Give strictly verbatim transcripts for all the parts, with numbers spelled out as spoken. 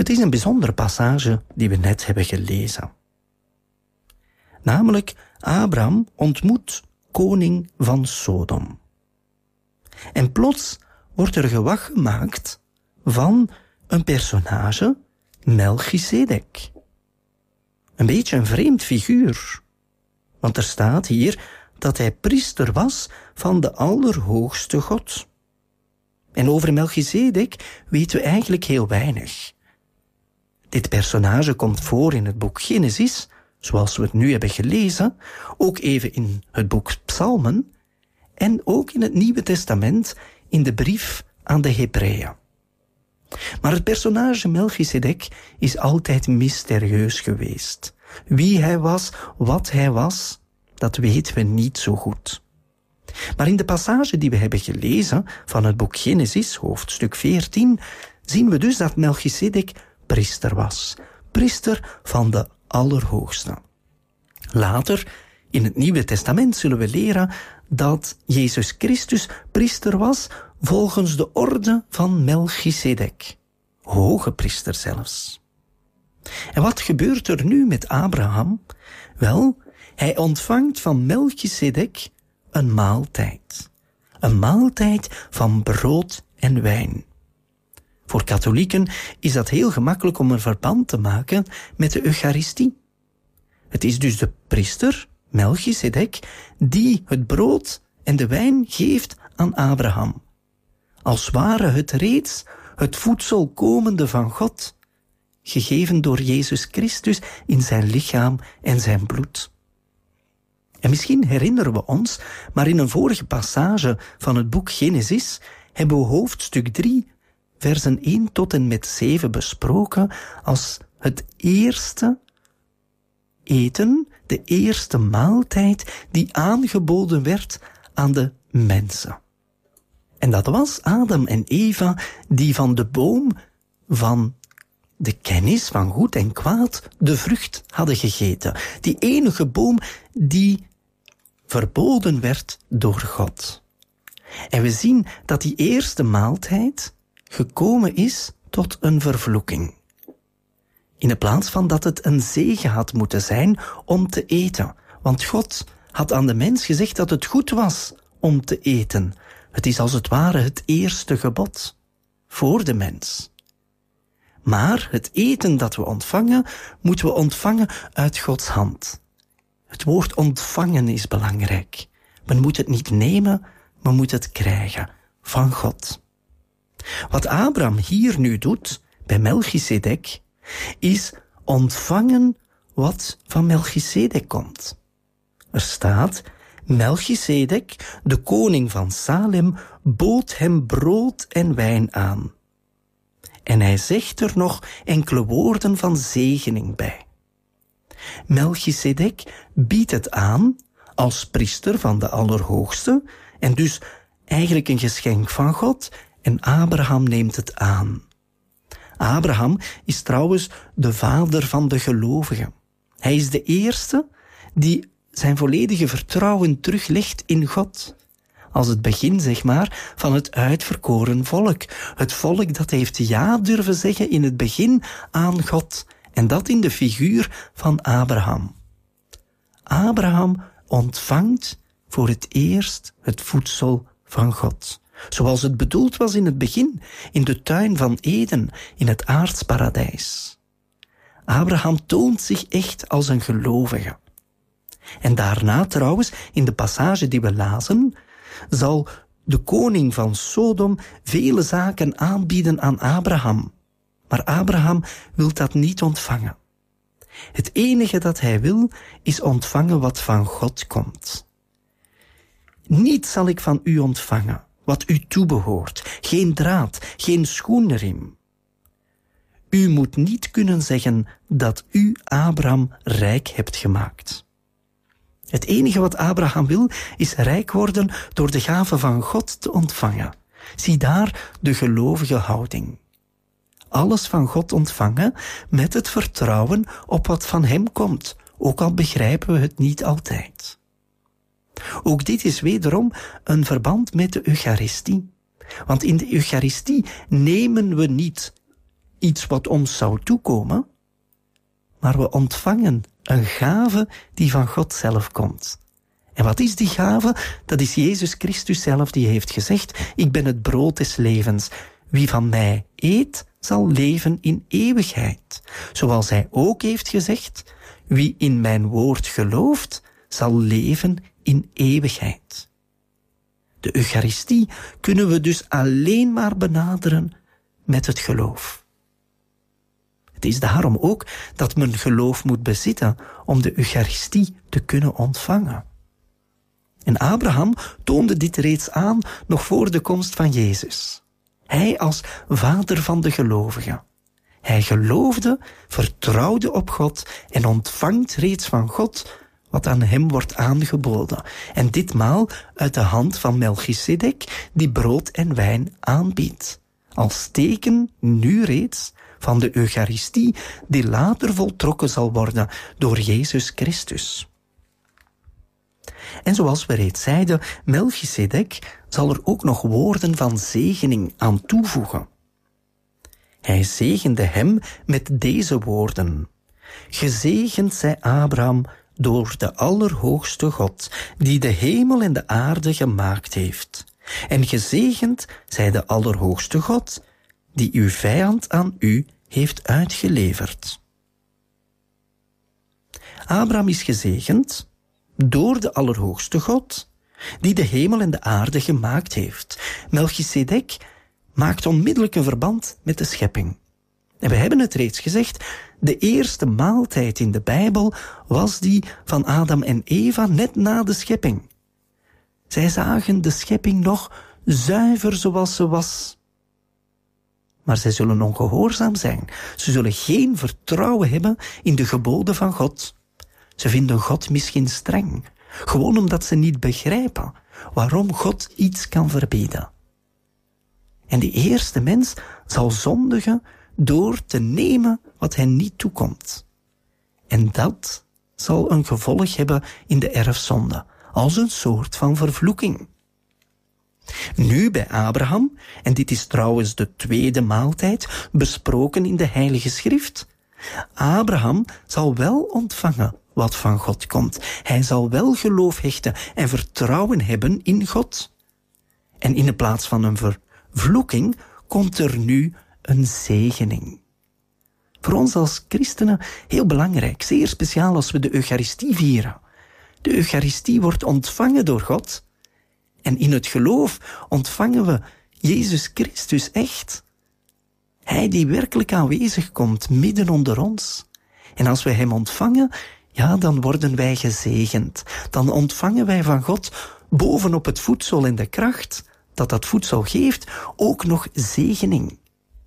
Het is een bijzondere passage die we net hebben gelezen. Namelijk, Abraham ontmoet koning van Sodom. En plots wordt er gewag gemaakt van een personage, Melchizedek. Een beetje een vreemd figuur. Want er staat hier dat hij priester was van de Allerhoogste God. En over Melchizedek weten we eigenlijk heel weinig. Dit personage komt voor in het boek Genesis, zoals we het nu hebben gelezen, ook even in het boek Psalmen en ook in het Nieuwe Testament in de brief aan de Hebreeën. Maar het personage Melchizedek is altijd mysterieus geweest. Wie hij was, wat hij was, dat weten we niet zo goed. Maar in de passage die we hebben gelezen van het boek Genesis, hoofdstuk veertien, zien we dus dat Melchizedek priester was. Priester van de Allerhoogste. Later, in het Nieuwe Testament, zullen we leren dat Jezus Christus priester was volgens de orde van Melchizedek. Hoge priester zelfs. En wat gebeurt er nu met Abraham? Wel, hij ontvangt van Melchizedek een maaltijd. Een maaltijd van brood en wijn. Voor katholieken is dat heel gemakkelijk om een verband te maken met de Eucharistie. Het is dus de priester, Melchizedek, die het brood en de wijn geeft aan Abraham. Als ware het reeds het voedsel komende van God, gegeven door Jezus Christus in zijn lichaam en zijn bloed. En misschien herinneren we ons, maar in een vorige passage van het boek Genesis hebben we hoofdstuk drie, versen één tot en met zeven besproken als het eerste eten, de eerste maaltijd die aangeboden werd aan de mensen. En dat was Adam en Eva die van de boom van de kennis van goed en kwaad de vrucht hadden gegeten. Die enige boom die verboden werd door God. En we zien dat die eerste maaltijd gekomen is tot een vervloeking. In de plaats van dat het een zegen had moeten zijn om te eten. Want God had aan de mens gezegd dat het goed was om te eten. Het is als het ware het eerste gebod voor de mens. Maar het eten dat we ontvangen, moeten we ontvangen uit Gods hand. Het woord ontvangen is belangrijk. Men moet het niet nemen, men moet het krijgen van God. Wat Abraham hier nu doet, bij Melchizedek, is ontvangen wat van Melchizedek komt. Er staat, Melchizedek, de koning van Salem, bood hem brood en wijn aan. En hij zegt er nog enkele woorden van zegening bij. Melchizedek biedt het aan als priester van de Allerhoogste en dus eigenlijk een geschenk van God en Abraham neemt het aan. Abraham is trouwens de vader van de gelovigen. Hij is de eerste die zijn volledige vertrouwen teruglegt in God. Als het begin, zeg maar, van het uitverkoren volk. Het volk dat heeft ja durven zeggen in het begin aan God. En dat in de figuur van Abraham. Abraham ontvangt voor het eerst het voedsel van God. Zoals het bedoeld was in het begin, in de tuin van Eden, in het aardsparadijs. Abraham toont zich echt als een gelovige. En daarna trouwens, in de passage die we lazen, zal de koning van Sodom vele zaken aanbieden aan Abraham. Maar Abraham wil dat niet ontvangen. Het enige dat hij wil, is ontvangen wat van God komt. Niet zal ik van u ontvangen wat u toebehoort, geen draad, geen schoenriem. U moet niet kunnen zeggen dat u Abraham rijk hebt gemaakt. Het enige wat Abraham wil, is rijk worden door de gave van God te ontvangen. Zie daar de gelovige houding. Alles van God ontvangen met het vertrouwen op wat van hem komt, ook al begrijpen we het niet altijd. Ook dit is wederom een verband met de Eucharistie. Want in de Eucharistie nemen we niet iets wat ons zou toekomen, maar we ontvangen een gave die van God zelf komt. En wat is die gave? Dat is Jezus Christus zelf die heeft gezegd, ik ben het brood des levens. Wie van mij eet, zal leven in eeuwigheid. Zoals hij ook heeft gezegd, wie in mijn woord gelooft, zal leven in eeuwigheid. De Eucharistie kunnen we dus alleen maar benaderen met het geloof. Het is daarom ook dat men geloof moet bezitten om de Eucharistie te kunnen ontvangen. En Abraham toonde dit reeds aan nog voor de komst van Jezus. Hij als vader van de gelovigen. Hij geloofde, vertrouwde op God en ontvangt reeds van God wat aan hem wordt aangeboden. En ditmaal uit de hand van Melchisedek, die brood en wijn aanbiedt. Als teken, nu reeds, van de Eucharistie, die later voltrokken zal worden door Jezus Christus. En zoals we reeds zeiden, Melchisedek zal er ook nog woorden van zegening aan toevoegen. Hij zegende hem met deze woorden. Gezegend zij Abraham door de Allerhoogste God, die de hemel en de aarde gemaakt heeft. En gezegend zij de Allerhoogste God, die uw vijand aan u heeft uitgeleverd. Abraham is gezegend door de Allerhoogste God, die de hemel en de aarde gemaakt heeft. Melchisedek maakt onmiddellijk een verband met de schepping. En we hebben het reeds gezegd, de eerste maaltijd in de Bijbel was die van Adam en Eva net na de schepping. Zij zagen de schepping nog zuiver zoals ze was. Maar zij zullen ongehoorzaam zijn. Ze zullen geen vertrouwen hebben in de geboden van God. Ze vinden God misschien streng, gewoon omdat ze niet begrijpen waarom God iets kan verbieden. En die eerste mens zal zondigen door te nemen wat hen niet toekomt. En dat zal een gevolg hebben in de erfzonde, als een soort van vervloeking. Nu bij Abraham, en dit is trouwens de tweede maaltijd, besproken in de Heilige Schrift, Abraham zal wel ontvangen wat van God komt. Hij zal wel geloof hechten en vertrouwen hebben in God. En in de plaats van een vervloeking komt er nu een zegening. Voor ons als christenen heel belangrijk, zeer speciaal als we de Eucharistie vieren. De Eucharistie wordt ontvangen door God en in het geloof ontvangen we Jezus Christus echt. Hij die werkelijk aanwezig komt midden onder ons. En als wij hem ontvangen, ja, dan worden wij gezegend. Dan ontvangen wij van God bovenop het voedsel en de kracht dat dat voedsel geeft ook nog zegening.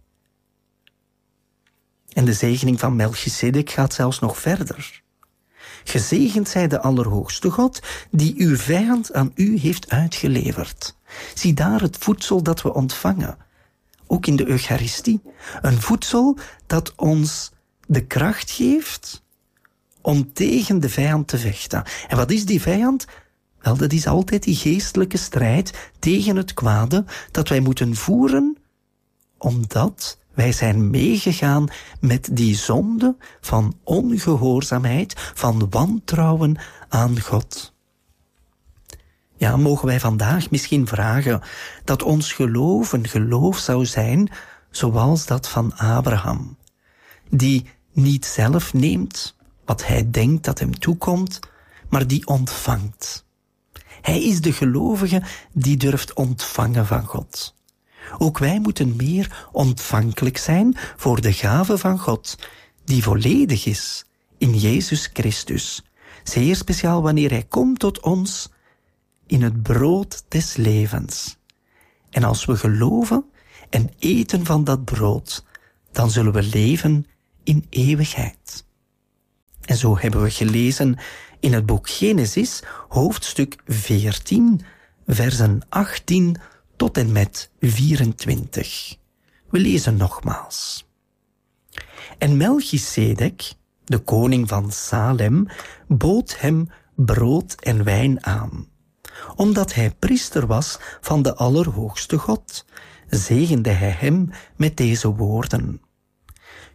En de zegening van Melchisedek gaat zelfs nog verder. Gezegend zij de Allerhoogste God, die uw vijand aan u heeft uitgeleverd. Zie daar het voedsel dat we ontvangen. Ook in de Eucharistie. Een voedsel dat ons de kracht geeft om tegen de vijand te vechten. En wat is die vijand? Wel, dat is altijd die geestelijke strijd tegen het kwade dat wij moeten voeren, omdat wij zijn meegegaan met die zonde van ongehoorzaamheid, van wantrouwen aan God. Ja, mogen wij vandaag misschien vragen dat ons geloof een geloof zou zijn zoals dat van Abraham, die niet zelf neemt wat hij denkt dat hem toekomt, maar die ontvangt. Hij is de gelovige die durft ontvangen van God. Ook wij moeten meer ontvankelijk zijn voor de gave van God, die volledig is in Jezus Christus. Zeer speciaal wanneer hij komt tot ons in het brood des levens. En als we geloven en eten van dat brood, dan zullen we leven in eeuwigheid. En zo hebben we gelezen in het boek Genesis, hoofdstuk veertien, versen achttien tot en met vierentwintig. We lezen nogmaals. En Melchisedek, de koning van Salem, bood hem brood en wijn aan. Omdat hij priester was van de Allerhoogste God, zegende hij hem met deze woorden.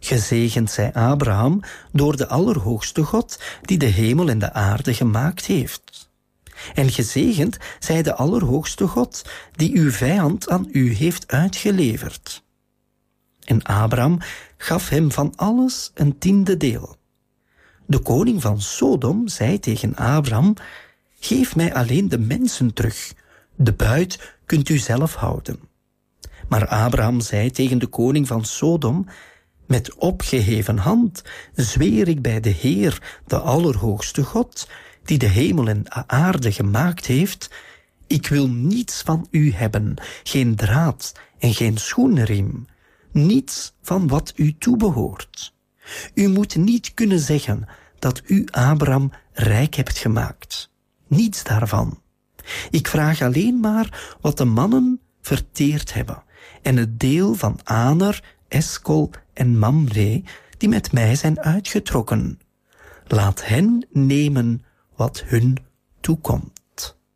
Gezegend zij Abraham door de Allerhoogste God, die de hemel en de aarde gemaakt heeft. En gezegend zij de Allerhoogste God, die uw vijand aan u heeft uitgeleverd. En Abraham gaf hem van alles een tiende deel. De koning van Sodom zei tegen Abraham: geef mij alleen de mensen terug, de buit kunt u zelf houden. Maar Abraham zei tegen de koning van Sodom: met opgeheven hand zweer ik bij de Heer, de Allerhoogste God, die de hemel en aarde gemaakt heeft, ik wil niets van u hebben, geen draad en geen schoenriem, niets van wat u toebehoort. U moet niet kunnen zeggen dat u Abraham rijk hebt gemaakt. Niets daarvan. Ik vraag alleen maar wat de mannen verteerd hebben en het deel van Aner, Eskol en Mamre die met mij zijn uitgetrokken. Laat hen nemen wat hun toekomt.